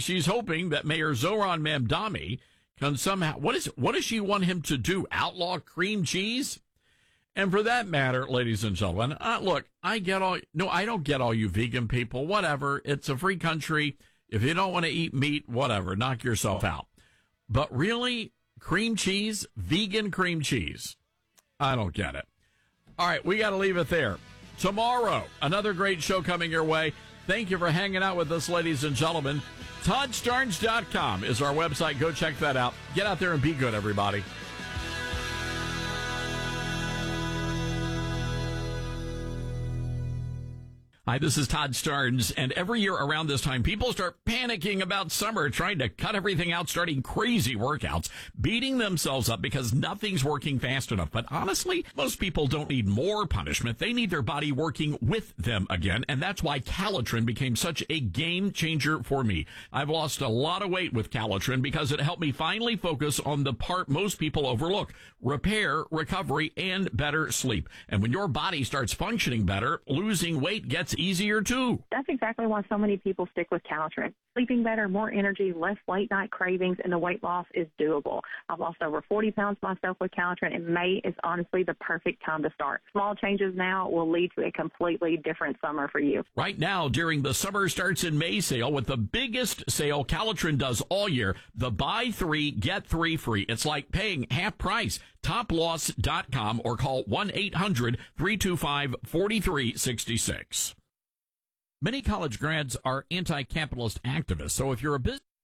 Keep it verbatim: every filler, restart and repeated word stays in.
she's hoping that Mayor Zohran Mamdani can somehow, what is, what does she want him to do? Outlaw cream cheese? And for that matter, ladies and gentlemen, uh, look, I get all, no, I don't get all you vegan people, whatever. It's a free country. If you don't want to eat meat, whatever, knock yourself out. But really, cream cheese, vegan cream cheese, I don't get it. All right, we got to leave it there. Tomorrow, another great show coming your way. Thank you for hanging out with us, ladies and gentlemen. Todd Starnes dot com is our website. Go check that out. Get out there and be good, everybody. Hi, this is Todd Starnes, and every year around this time, people start panicking about summer, trying to cut everything out, starting crazy workouts, beating themselves up because nothing's working fast enough. But honestly, most people don't need more punishment. They need their body working with them again, and that's why Calitrin became such a game changer for me. I've lost a lot of weight with Calitrin because it helped me finally focus on the part most people overlook: repair, recovery, and better sleep. And when your body starts functioning better, losing weight gets easier too. That's exactly why so many people stick with Calitrin. Sleeping better, more energy, less late night cravings, and the weight loss is doable. I've lost over forty pounds myself with Calitrin, and May is honestly the perfect time to start. Small changes now will lead to a completely different summer for you. Right now, during the Summer Starts in May sale, with the biggest sale Calitrin does all year, the buy three, get three free. It's like paying half price. Top Loss dot com or call one eight hundred, three two five, four three six six. Many college grads are anti-capitalist activists, so if you're a business